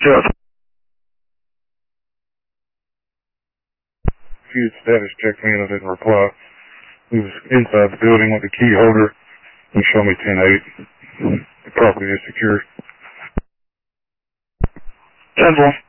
Jeff. Fuse status checked me and I didn't reply. He was inside the building with the key holder. He showed me 10-8. The property is secure. 10-4.